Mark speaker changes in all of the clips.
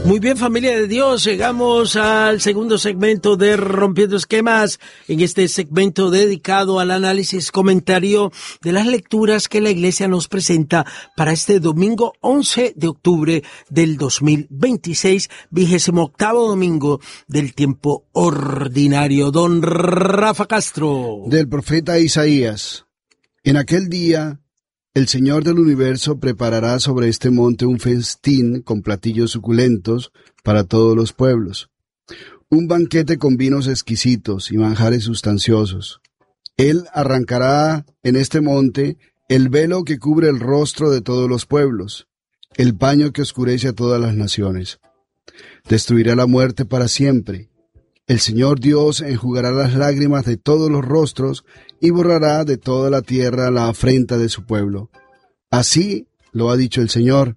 Speaker 1: Muy bien, familia de Dios, llegamos al segundo segmento de Rompiendo Esquemas, en este segmento dedicado al análisis, comentario de las lecturas que la Iglesia nos presenta para este domingo 11 de octubre del 2026, 28º domingo del tiempo ordinario. Don Rafa Castro.
Speaker 2: Del profeta Isaías. En aquel día, el Señor del universo preparará sobre este monte un festín con platillos suculentos para todos los pueblos, un banquete con vinos exquisitos y manjares sustanciosos. Él arrancará en este monte el velo que cubre el rostro de todos los pueblos, el paño que oscurece a todas las naciones. Destruirá la muerte para siempre. El Señor Dios enjugará las lágrimas de todos los rostros y borrará de toda la tierra la afrenta de su pueblo. Así lo ha dicho el Señor.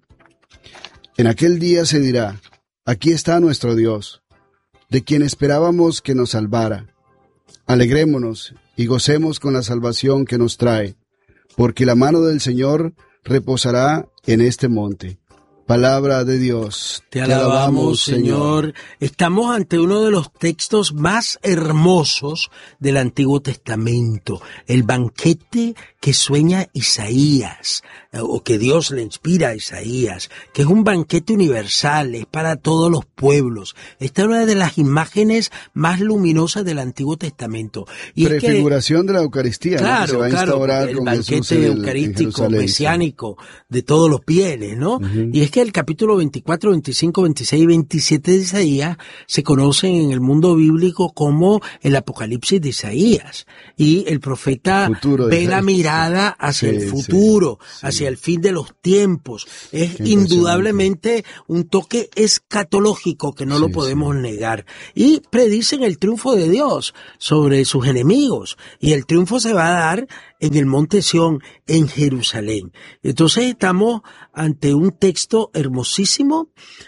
Speaker 2: En aquel día se dirá: aquí está nuestro Dios, de quien esperábamos que nos salvara. Alegrémonos y gocemos con la salvación que nos trae, porque la mano del Señor reposará en este monte. Palabra de Dios.
Speaker 1: Te alabamos, Señor. Estamos ante uno de los textos más hermosos del Antiguo Testamento, el banquete que sueña Isaías, o que Dios le inspira a Isaías, que es un banquete universal, es para todos los pueblos. Esta es una de las imágenes más luminosas del Antiguo Testamento. Y
Speaker 2: prefiguración de la Eucaristía,
Speaker 1: claro,
Speaker 2: ¿no? Que se va a instaurar
Speaker 1: el
Speaker 2: con
Speaker 1: banquete
Speaker 2: Jesús
Speaker 1: eucarístico, mesiánico, de todos los bienes, ¿no? Y es que el capítulo 24, 25, 26 y 27 de Isaías se conocen en el mundo bíblico como el Apocalipsis de Isaías. Y el profeta ve la mirada hacia el futuro, hacia el fin de los tiempos. Es indudablemente un toque escatológico que no lo podemos negar. Y predicen el triunfo de Dios sobre sus enemigos. Y el triunfo se va a dar en el monte Sión, en Jerusalén. Entonces estamos ante un texto hermosísimo,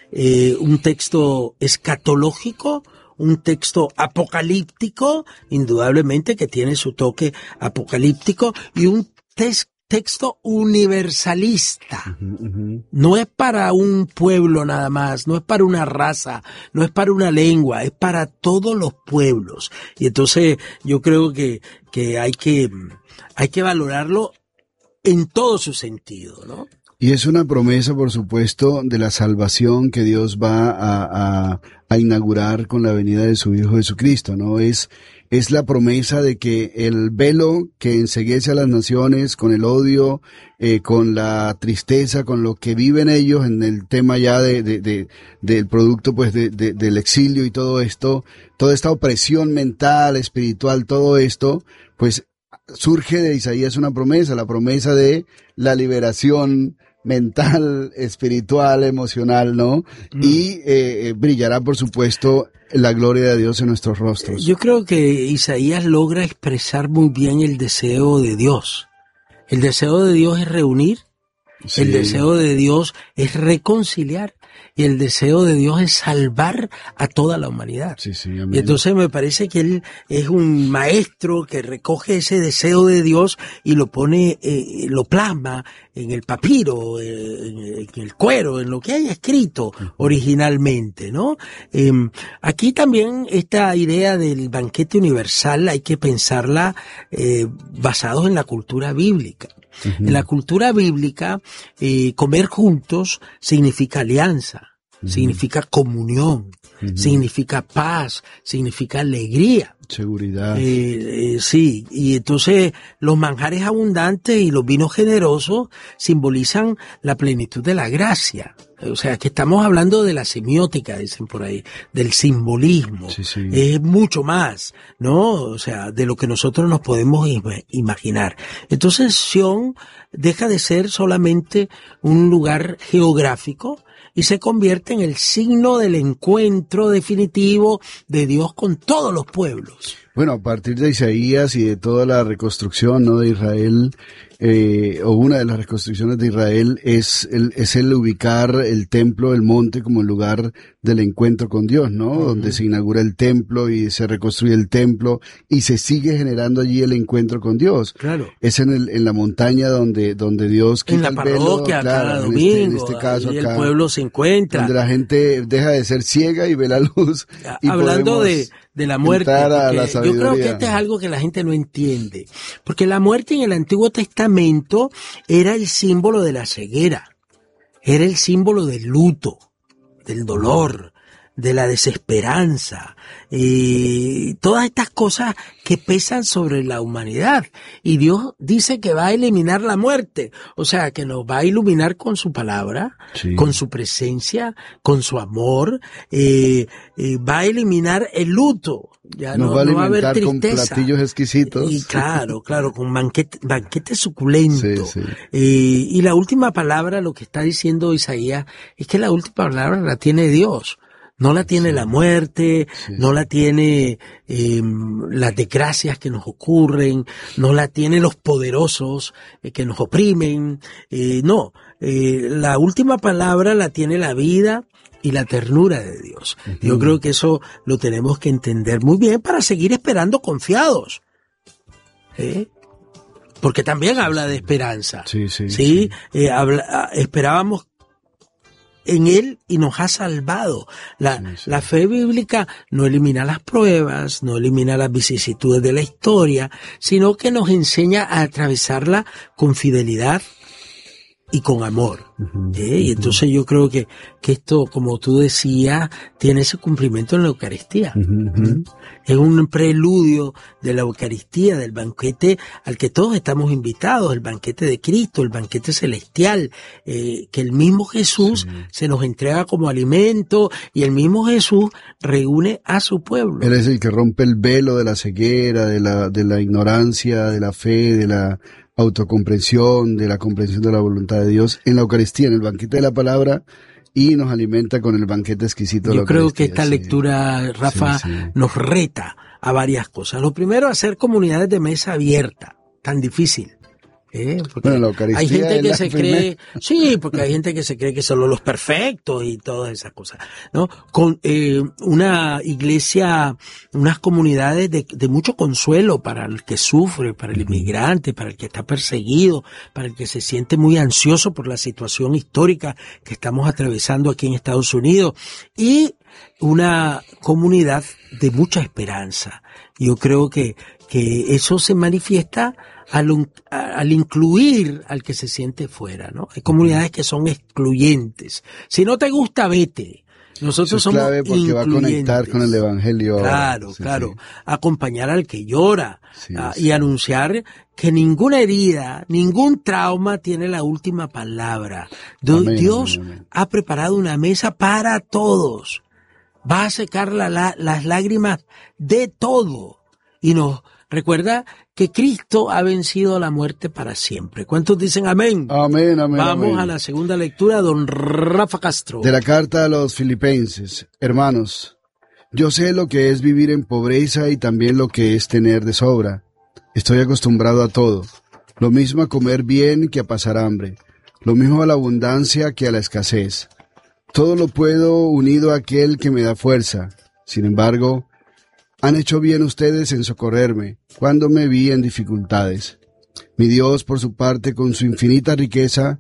Speaker 1: un texto escatológico, un texto apocalíptico, indudablemente que tiene su toque apocalíptico, y un texto universalista. No es para un pueblo nada más, no es para una raza, no es para una lengua, es para todos los pueblos. Y entonces yo creo que hay que valorarlo en todo su sentido, ¿no?
Speaker 2: Y es una promesa, por supuesto, de la salvación que Dios va a inaugurar con la venida de su Hijo Jesucristo, ¿no? Es la promesa de que el velo que enceguece a las naciones con el odio, con la tristeza, con lo que viven ellos en el tema ya del producto, pues, del exilio y todo esto, toda esta opresión mental, espiritual, todo esto, pues, surge de Isaías una promesa, la promesa de la liberación mental, espiritual, emocional, ¿no? Y brillará, por supuesto, la gloria de Dios en nuestros rostros.
Speaker 1: Yo creo que Isaías logra expresar muy bien el deseo de Dios. El deseo de Dios es reunir, el deseo de Dios es reconciliar, y el deseo de Dios es salvar a toda la humanidad. Y entonces me parece que él es un maestro que recoge ese deseo de Dios y lo pone, lo plasma en el papiro, en el cuero, en lo que haya escrito originalmente, ¿no? Aquí también esta idea del banquete universal hay que pensarla basados en la cultura bíblica. En la cultura bíblica, comer juntos significa alianza, significa comunión, significa paz, significa alegría.
Speaker 2: Seguridad.
Speaker 1: Sí, y entonces los manjares abundantes y los vinos generosos simbolizan la plenitud de la gracia. O sea, que estamos hablando de la semiótica, dicen por ahí, del simbolismo. Es mucho más, ¿no? O sea, de lo que nosotros nos podemos imaginar. Entonces, Sión deja de ser solamente un lugar geográfico y se convierte en el signo del encuentro definitivo de Dios con todos los pueblos.
Speaker 2: Bueno, a partir de Isaías y de toda la reconstrucción, ¿no?, de Israel, o una de las reconstrucciones de Israel es el ubicar el templo, el monte, como el lugar del encuentro con Dios, ¿no? Uh-huh. Donde se inaugura el templo y se reconstruye el templo y se sigue generando allí el encuentro con Dios.
Speaker 1: Claro.
Speaker 2: Es en la montaña donde Dios quita
Speaker 1: el velo. En la parroquia, cada domingo, en este caso acá, el pueblo se encuentra.
Speaker 2: Donde la gente deja de ser ciega y ve la luz. Y
Speaker 1: hablando de la muerte, yo creo que esto es algo que la gente no entiende, porque la muerte en el Antiguo Testamento era el símbolo de la ceguera, era el símbolo del luto, del dolor, de la desesperanza, todas estas cosas que pesan sobre la humanidad. Y Dios dice que va a eliminar la muerte, o sea, que nos va a iluminar con su palabra, sí, con su presencia, con su amor, va a eliminar el luto. Ya
Speaker 2: nos
Speaker 1: no
Speaker 2: va a alimentar,
Speaker 1: no va a haber
Speaker 2: con platillos exquisitos.
Speaker 1: Y claro, con banquete suculento.
Speaker 2: Sí, sí.
Speaker 1: Y la última palabra, lo que está diciendo Isaías, es que la última palabra la tiene Dios. No la tiene la muerte, no la tiene las desgracias que nos ocurren, no la tienen los poderosos que nos oprimen. La última palabra la tiene la vida y la ternura de Dios. Uh-huh. Yo creo que eso lo tenemos que entender muy bien para seguir esperando confiados. Porque también habla de esperanza. Sí. Esperábamos en Él y nos ha salvado. La fe bíblica no elimina las pruebas, no elimina las vicisitudes de la historia, sino que nos enseña a atravesarla con fidelidad y con amor. Y entonces yo creo que esto, como tú decías, tiene ese cumplimiento en la Eucaristía. Es un preludio de la Eucaristía, del banquete al que todos estamos invitados, el banquete de Cristo, el banquete celestial, que el mismo Jesús se nos entrega como alimento y el mismo Jesús reúne a su pueblo.
Speaker 2: Él es el que rompe el velo de la ceguera, de la ignorancia, de la fe, de la autocomprensión, de la comprensión de la voluntad de Dios en la Eucaristía, en el banquete de la palabra, y nos alimenta con el banquete exquisito de la Eucaristía.
Speaker 1: Yo creo que esta lectura, Rafa, nos reta a varias cosas. Lo primero, hacer comunidades de mesa abierta, tan difícil. Porque
Speaker 2: bueno, la Eucaristía
Speaker 1: hay gente que se cree, porque hay gente que se cree que solo los perfectos y todas esas cosas, ¿no? Con una iglesia, unas comunidades de mucho consuelo para el que sufre, para el inmigrante, para el que está perseguido, para el que se siente muy ansioso por la situación histórica que estamos atravesando aquí en Estados Unidos, y una comunidad de mucha esperanza. Yo creo que eso se manifiesta al incluir al que se siente fuera, ¿no? Hay comunidades que son excluyentes. Si no te gusta, vete. Nosotros somos
Speaker 2: clave porque va a conectar con el Evangelio.
Speaker 1: Claro. Acompañar al que llora y anunciar que ninguna herida, ningún trauma tiene la última palabra. Dios ha preparado una mesa para todos. Va a secar las lágrimas de todo. Y nos recuerda que Cristo ha vencido la muerte para siempre. ¿Cuántos dicen amén?
Speaker 2: Amén.
Speaker 1: Vamos a la segunda lectura, don Rafa Castro.
Speaker 2: De la carta a los Filipenses. Hermanos, yo sé lo que es vivir en pobreza y también lo que es tener de sobra. Estoy acostumbrado a todo. Lo mismo a comer bien que a pasar hambre. Lo mismo a la abundancia que a la escasez. Todo lo puedo unido a aquel que me da fuerza. Sin embargo, han hecho bien ustedes en socorrerme cuando me vi en dificultades. Mi Dios, por su parte, con su infinita riqueza,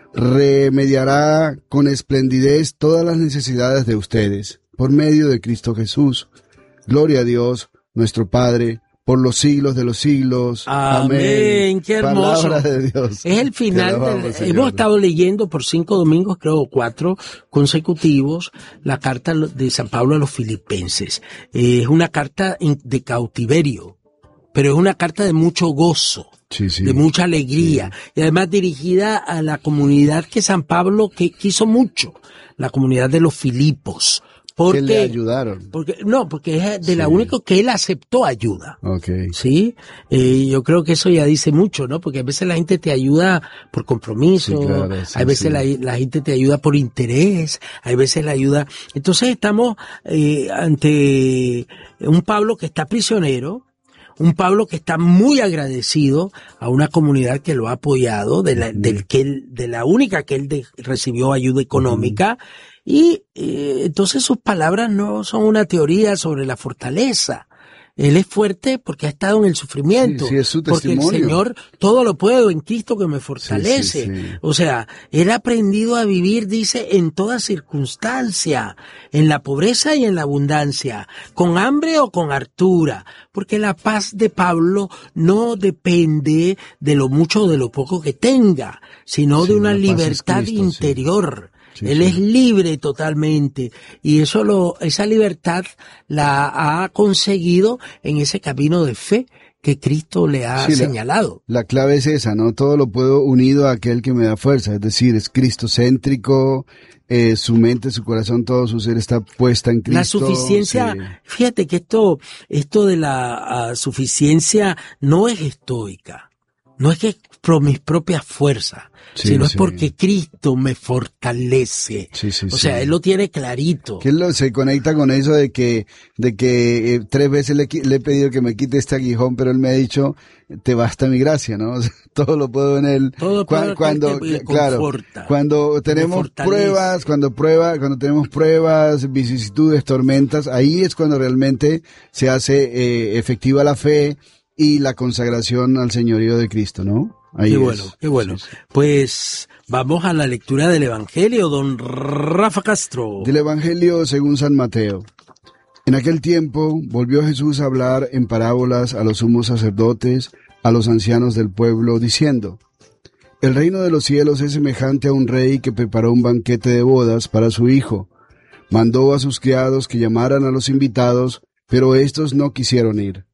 Speaker 2: remediará con esplendidez todas las necesidades de ustedes, por medio de Cristo Jesús. Gloria a Dios, nuestro Padre, por los siglos de los siglos.
Speaker 1: Amén. Qué hermoso.
Speaker 2: Palabra de Dios.
Speaker 1: Es el final. Hemos estado leyendo por 5 domingos, creo 4 consecutivos, la carta de San Pablo a los Filipenses. Es una carta de cautiverio, pero es una carta de mucho gozo. De mucha alegría, y además dirigida a la comunidad que San Pablo quiso mucho, la comunidad de los Filipos.
Speaker 2: Que le ayudaron.
Speaker 1: Porque es de la única que él aceptó ayuda.
Speaker 2: Okay.
Speaker 1: Sí, yo creo que eso ya dice mucho, ¿no? Porque a veces la gente te ayuda por compromiso, hay veces la gente te ayuda por interés, hay veces la ayuda. Entonces estamos ante un Pablo que está prisionero, Un Pablo que está muy agradecido a una comunidad que lo ha apoyado, de la única que él recibió ayuda económica. Y entonces sus palabras no son una teoría sobre la fortaleza. Él es fuerte porque ha estado en el sufrimiento.
Speaker 2: Sí, es su testimonio.
Speaker 1: Porque el Señor todo lo puedo en Cristo que me fortalece.
Speaker 2: Sí.
Speaker 1: O sea, él ha aprendido a vivir, dice, en toda circunstancia, en la pobreza y en la abundancia, con hambre o con hartura. Porque la paz de Pablo no depende de lo mucho o de lo poco que tenga, sino de una libertad interior. Él es libre totalmente y esa libertad la ha conseguido en ese camino de fe que Cristo le ha señalado.
Speaker 2: La clave es esa, ¿no? Todo lo puedo unido a aquel que me da fuerza, es decir, es cristocéntrico, su mente, su corazón, todo su ser está puesta en Cristo.
Speaker 1: La suficiencia, fíjate que esto de la suficiencia no es estoica, no es que por mis propias fuerzas, sino es porque Cristo me fortalece. O sea, él lo tiene clarito.
Speaker 2: Que él se conecta con eso de que 3 veces le he pedido que me quite este aguijón, pero él me ha dicho, te basta mi gracia, ¿no? O sea, todo lo puedo en él.
Speaker 1: Todo cuando
Speaker 2: tenemos pruebas, cuando tenemos pruebas, vicisitudes, tormentas, ahí es cuando realmente se hace efectiva la fe y la consagración al señorío de Cristo, ¿no?
Speaker 1: Qué bueno. Sí. Pues vamos a la lectura del Evangelio, don Rafa Castro.
Speaker 2: Del Evangelio según San Mateo. En aquel tiempo volvió Jesús a hablar en parábolas a los sumos sacerdotes, a los ancianos del pueblo, diciendo: El reino de los cielos es semejante a un rey que preparó un banquete de bodas para su hijo. Mandó a sus criados que llamaran a los invitados, pero éstos no quisieron ir.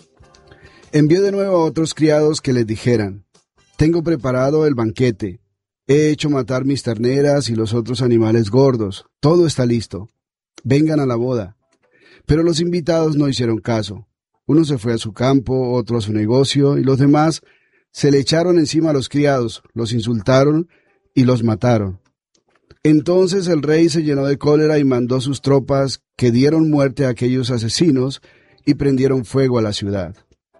Speaker 2: Envió de nuevo a otros criados que les dijeran: Tengo preparado el banquete, he hecho matar mis terneras y los otros animales gordos, todo está listo, vengan a la boda. Pero los invitados no hicieron caso. Uno se fue a su campo, otro a su negocio, y los demás se le echaron encima a los criados, los insultaron y los mataron. Entonces el rey se llenó de cólera y mandó sus tropas, que dieron muerte a aquellos asesinos y prendieron fuego a la ciudad.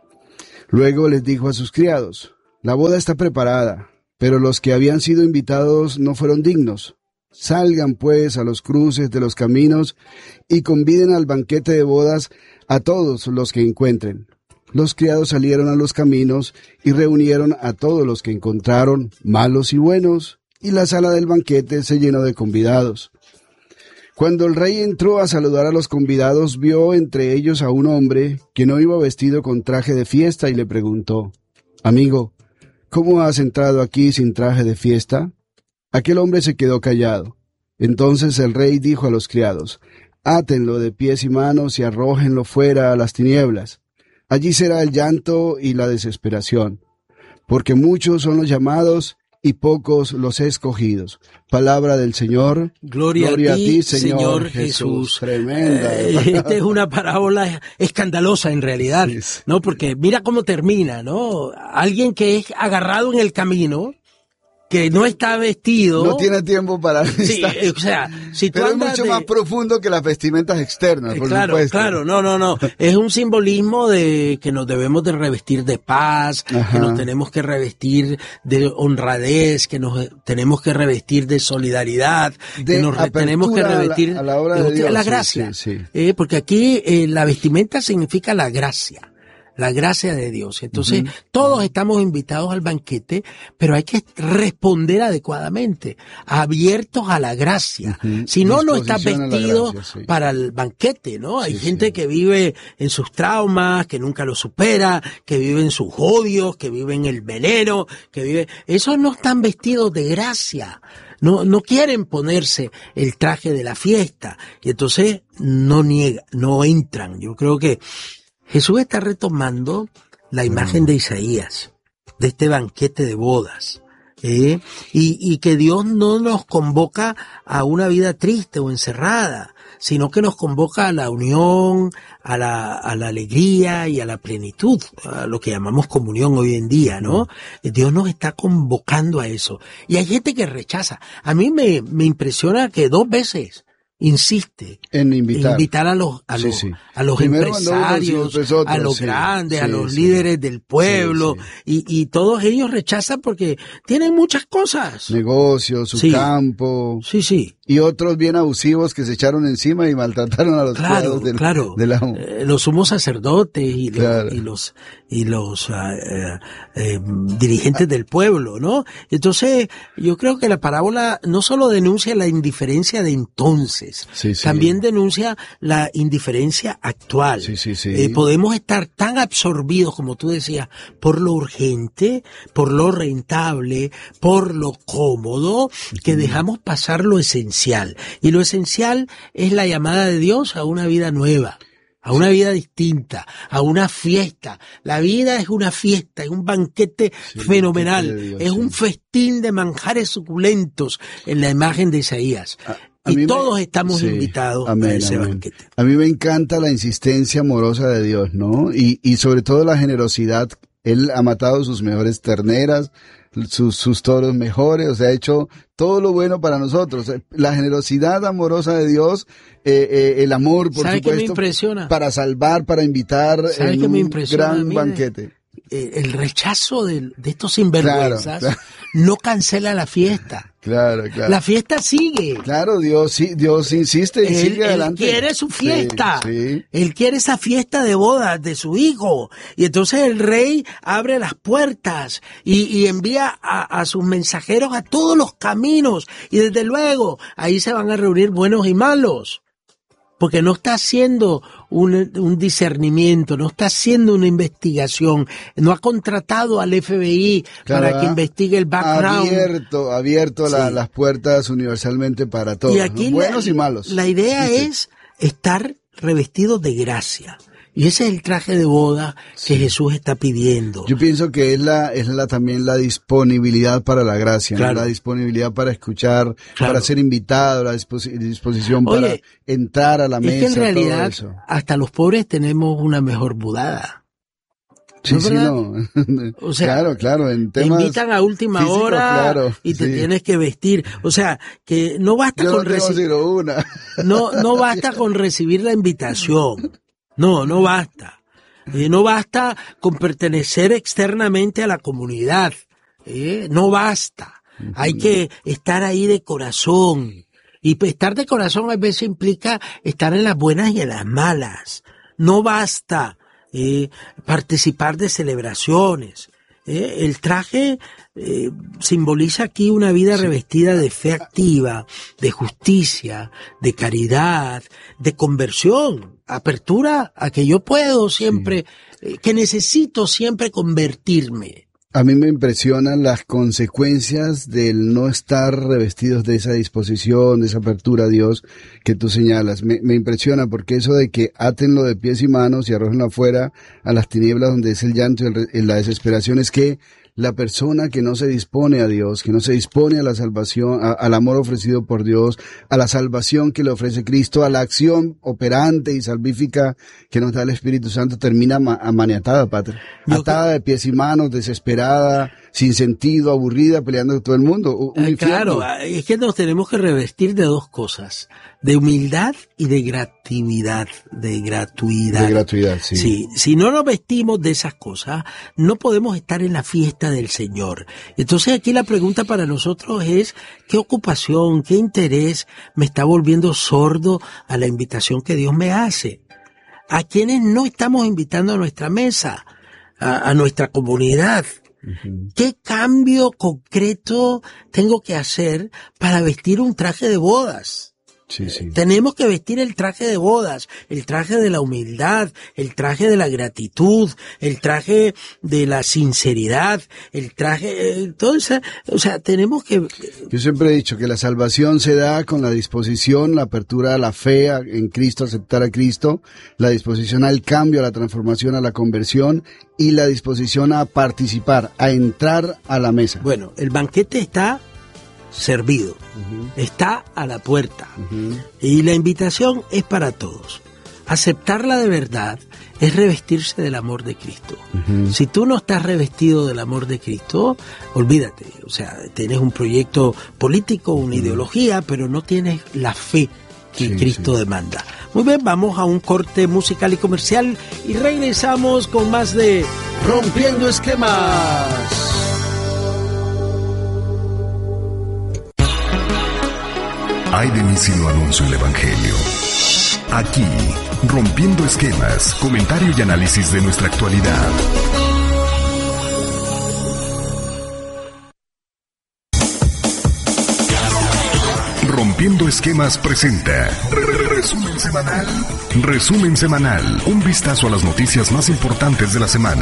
Speaker 2: Luego les dijo a sus criados: La boda está preparada, pero los que habían sido invitados no fueron dignos. Salgan pues a los cruces de los caminos y conviden al banquete de bodas a todos los que encuentren. Los criados salieron a los caminos y reunieron a todos los que encontraron, malos y buenos, y la sala del banquete se llenó de convidados. Cuando el rey entró a saludar a los convidados, vio entre ellos a un hombre que no iba vestido con traje de fiesta y le preguntó: Amigo, ¿cómo has entrado aquí sin traje de fiesta? Aquel hombre se quedó callado. Entonces el rey dijo a los criados: Átenlo de pies y manos y arrójenlo fuera a las tinieblas. Allí será el llanto y la desesperación, porque muchos son los llamados y pocos los escogidos. Palabra del Señor.
Speaker 1: Gloria a ti, Señor Jesús.
Speaker 2: Tremenda.
Speaker 1: Esta es una parábola escandalosa en realidad, ¿no? Porque mira cómo termina, ¿no? Alguien que es agarrado en el camino, que no está vestido.
Speaker 2: No tiene tiempo para
Speaker 1: sí, o sea, si tú
Speaker 2: pero es mucho más profundo que las vestimentas externas, por supuesto.
Speaker 1: Claro, no. Es un simbolismo de que nos debemos de revestir de paz, que nos tenemos que revestir de honradez, que nos tenemos que revestir de solidaridad, que nos tenemos que revestir
Speaker 2: a la obra de Dios,
Speaker 1: la gracia.
Speaker 2: Sí.
Speaker 1: Porque aquí la vestimenta significa la gracia. La gracia de Dios. Entonces, todos estamos invitados al banquete, pero hay que responder adecuadamente, abiertos a la gracia. Si no, no estás vestido para el banquete, ¿no? Hay gente que vive en sus traumas, que nunca lo supera, que vive en sus odios, que vive en el veneno, esos no están vestidos de gracia. No quieren ponerse el traje de la fiesta. Y entonces, no entran. Yo creo que Jesús está retomando la imagen de Isaías, de este banquete de bodas, y que Dios no nos convoca a una vida triste o encerrada, sino que nos convoca a la unión, a la alegría y a la plenitud, a lo que llamamos comunión hoy en día, ¿no? Dios nos está convocando a eso. Y hay gente que rechaza. A mí me impresiona que 2 veces insiste
Speaker 2: en invitar
Speaker 1: a los
Speaker 2: Primero
Speaker 1: empresarios, a los grandes, a los líderes del pueblo, y todos ellos rechazan porque tienen muchas cosas.
Speaker 2: Negocios, su campo. Y otros bien abusivos que se echaron encima y maltrataron a los criados del amo.
Speaker 1: Los sumos sacerdotes y los dirigentes del pueblo, ¿no? Entonces, yo creo que la parábola no solo denuncia la indiferencia de entonces, también denuncia la indiferencia actual. Podemos estar tan absorbidos, como tú decías, por lo urgente, por lo rentable, por lo cómodo, que dejamos pasar lo esencial. Y lo esencial es la llamada de Dios a una vida nueva, a una vida distinta, a una fiesta. La vida es una fiesta, es un banquete fenomenal, Dios, es un festín de manjares suculentos en la imagen de Isaías. Y todos estamos invitados a ese banquete.
Speaker 2: A mí me encanta la insistencia amorosa de Dios, ¿no? Y sobre todo la generosidad. Él ha matado sus mejores terneras, sus toros mejores, o sea, ha hecho todo lo bueno para nosotros. La generosidad amorosa de Dios, el amor, por supuesto,
Speaker 1: me impresiona?
Speaker 2: Para salvar, para invitar en un gran banquete.
Speaker 1: El rechazo de estos sinvergüenzas no cancela la fiesta.
Speaker 2: Claro.
Speaker 1: La fiesta sigue.
Speaker 2: Claro, Dios insiste y sigue adelante.
Speaker 1: Él quiere su fiesta. Él quiere esa fiesta de bodas de su hijo. Y entonces el rey abre las puertas y envía a sus mensajeros a todos los caminos. Y desde luego, ahí se van a reunir buenos y malos. Porque no está haciendo un discernimiento, no está haciendo una investigación, no ha contratado al FBI para que investigue el background.
Speaker 2: Abierto las puertas universalmente para todos,
Speaker 1: y aquí
Speaker 2: buenos y malos.
Speaker 1: La idea es estar revestidos de gracia. Y ese es el traje de boda que Jesús está pidiendo.
Speaker 2: Yo pienso que es también la disponibilidad para la gracia, ¿no? La disponibilidad para escuchar, para ser invitado, la disposición para entrar a la mesa.
Speaker 1: Es que en realidad hasta los pobres tenemos una mejor budada.
Speaker 2: ¿No? O sea, claro, en temas
Speaker 1: te invitan a última hora y te tienes que vestir. O sea, que no basta no basta con recibir la invitación. No basta. No basta con pertenecer externamente a la comunidad. No basta. Hay que estar ahí de corazón. Y estar de corazón a veces implica estar en las buenas y en las malas. No basta participar de celebraciones. El traje simboliza aquí una vida revestida de fe activa, de justicia, de caridad, de conversión, apertura a que yo puedo siempre, que necesito siempre convertirme.
Speaker 2: A mí me impresionan las consecuencias del no estar revestidos de esa disposición, de esa apertura a Dios que tú señalas. Me impresiona porque eso de que átenlo de pies y manos y arrójenlo afuera a las tinieblas donde es el llanto y la desesperación, es que la persona que no se dispone a Dios, que no se dispone a la salvación, al amor ofrecido por Dios, a la salvación que le ofrece Cristo, a la acción operante y salvífica que nos da el Espíritu Santo, termina maniatada, Padre. Atada de pies y manos, desesperada, sin sentido, aburrida, peleando con todo el mundo.
Speaker 1: Claro, es que nos tenemos que revestir de dos cosas, de humildad y de gratuidad. De gratuidad, sí. Si no nos vestimos de esas cosas, no podemos estar en la fiesta del Señor. Entonces aquí la pregunta para nosotros es, ¿qué ocupación, qué interés me está volviendo sordo a la invitación que Dios me hace? ¿A quienes no estamos invitando a nuestra mesa, a nuestra comunidad? ¿Qué cambio concreto tengo que hacer para vestir un traje de bodas? Tenemos que vestir el traje de bodas, el traje de la humildad, el traje de la gratitud, el traje de la sinceridad, el traje, todo eso, o sea, tenemos que...
Speaker 2: Yo siempre he dicho que la salvación se da con la disposición, la apertura a la fe en Cristo, aceptar a Cristo, la disposición al cambio, a la transformación, a la conversión y la disposición a participar, a entrar a la mesa.
Speaker 1: Bueno, el banquete está servido, está a la puerta, y la invitación es para todos. Aceptarla de verdad es revestirse del amor de Cristo. Si tú no estás revestido del amor de Cristo, olvídate, o sea, tienes un proyecto político, una ideología, pero no tienes la fe que Cristo demanda. Muy bien, vamos a un corte musical y comercial y regresamos con más de Rompiendo Esquemas.
Speaker 3: Ay de mí si no anuncio el Evangelio. Aquí, Rompiendo Esquemas, comentario y análisis de nuestra actualidad. Rompiendo Esquemas presenta Resumen Semanal. Resumen Semanal, un vistazo a las noticias más importantes de la semana.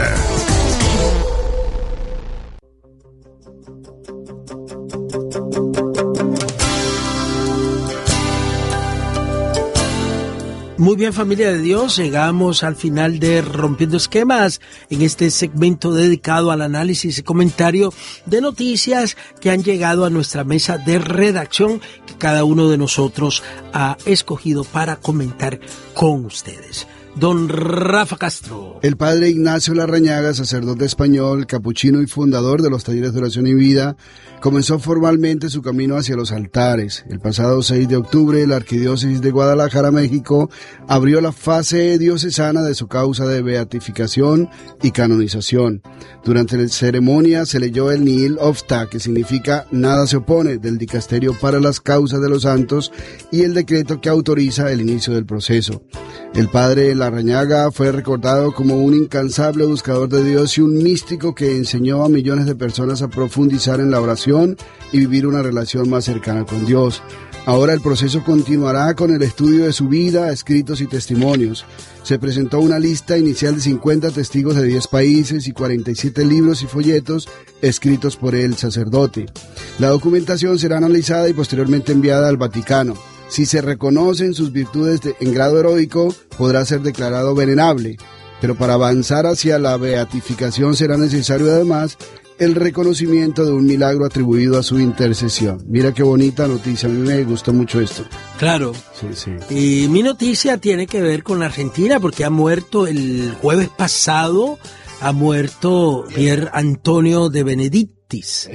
Speaker 1: Muy bien, familia de Dios, llegamos al final de Rompiendo Esquemas, en este segmento dedicado al análisis y comentario de noticias que han llegado a nuestra mesa de redacción, que cada uno de nosotros ha escogido para comentar con ustedes. Don Rafa Castro.
Speaker 2: El padre Ignacio Larrañaga, sacerdote español, capuchino y fundador de los talleres de oración y vida, comenzó formalmente su camino hacia los altares. El pasado 6 de octubre, la Arquidiócesis de Guadalajara, México, abrió la fase diocesana de su causa de beatificación y canonización. Durante la ceremonia se leyó el Nihil Obsta, que significa nada se opone, del Dicasterio para las Causas de los Santos, y el decreto que autoriza el inicio del proceso. El padre Larrañaga fue recordado como un incansable buscador de Dios y un místico que enseñó a millones de personas a profundizar en la oración y vivir una relación más cercana con Dios. Ahora el proceso continuará con el estudio de su vida, escritos y testimonios. Se presentó una lista inicial de 50 testigos de 10 países y 47 libros y folletos escritos por el sacerdote. La documentación será analizada y posteriormente enviada al Vaticano. Si se reconocen sus virtudes en grado heroico, podrá ser declarado venerable, pero para avanzar hacia la beatificación será necesario además el reconocimiento de un milagro atribuido a su intercesión. Mira qué bonita noticia, a mí me gustó mucho esto.
Speaker 1: Claro. Sí. Y mi noticia tiene que ver con Argentina, porque ha muerto el jueves pasado, ha muerto Pier Antonio de Benedictis.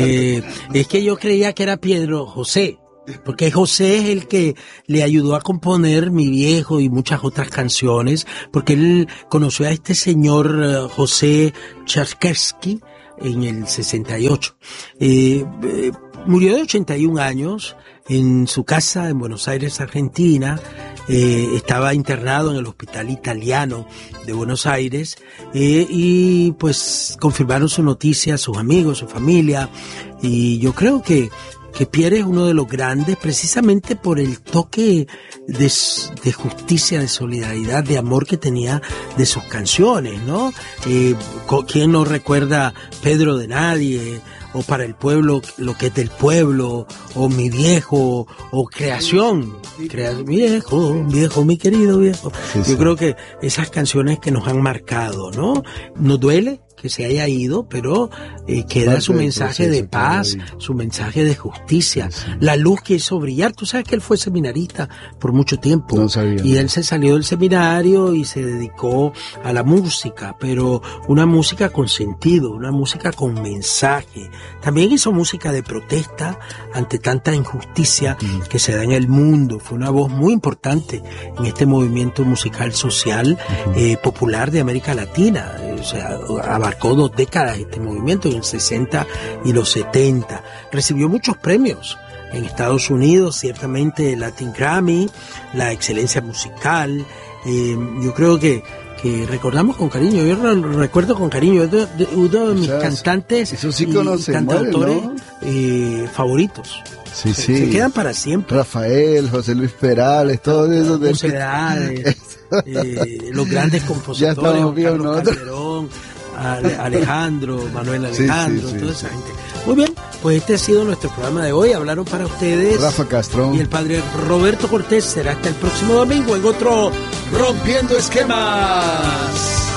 Speaker 1: Es que yo creía que era Pietro José, porque José es el que le ayudó a componer Mi Viejo y muchas otras canciones, porque él conoció a este señor José Tchaikovsky en el 68. Murió de 81 años en su casa en Buenos Aires, Argentina. Estaba internado en el Hospital Italiano de Buenos Aires, y pues confirmaron su noticia sus amigos, su familia, y yo creo que Pierre es uno de los grandes, precisamente por el toque de justicia, de solidaridad, de amor que tenía de sus canciones, ¿no? ¿Quién no recuerda Pedro de Nadie, o Para el Pueblo, Lo que es del Pueblo, o Mi Viejo, o Creación? Viejo, mi querido viejo. Yo creo que esas canciones que nos han marcado, ¿no? Nos duele que se haya ido, pero queda su mensaje de paz, su mensaje de justicia, la luz que hizo brillar. Tú sabes que él fue seminarista por mucho tiempo,
Speaker 2: no sabía,
Speaker 1: y él se salió del seminario y se dedicó a la música, pero una música con sentido, una música con mensaje. También hizo música de protesta ante tanta injusticia que se da en el mundo. Fue una voz muy importante en este movimiento musical social popular de América Latina. O sea, abarcó 2 décadas este movimiento, en el 60 y los 70. Recibió muchos premios en Estados Unidos, ciertamente el Latin Grammy, la excelencia musical. Yo creo que recordamos con cariño, yo recuerdo con cariño, uno de mis cantantes y cantautores, ¿no? Favoritos.
Speaker 2: Sí.
Speaker 1: Se quedan para siempre.
Speaker 2: Rafael, José Luis Perales, todos esos
Speaker 1: los grandes compositores,
Speaker 2: ya estamos bien,
Speaker 1: Carlos Calderón, Alejandro, Manuel Alejandro, toda esa gente. Muy bien, pues este ha sido nuestro programa de hoy. Hablaron para ustedes
Speaker 2: Rafa Castro
Speaker 1: y el padre Roberto Cortés. Será hasta el próximo domingo en otro Rompiendo Esquemas.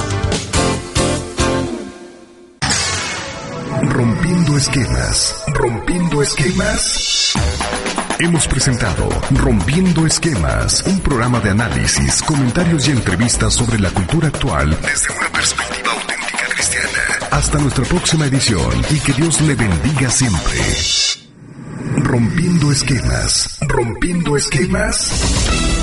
Speaker 3: Rompiendo Esquemas. Rompiendo Esquemas. Hemos presentado Rompiendo Esquemas, un programa de análisis, comentarios y entrevistas sobre la cultura actual desde una perspectiva auténtica cristiana. Hasta nuestra próxima edición y que Dios le bendiga siempre. Rompiendo esquemas. Rompiendo esquemas.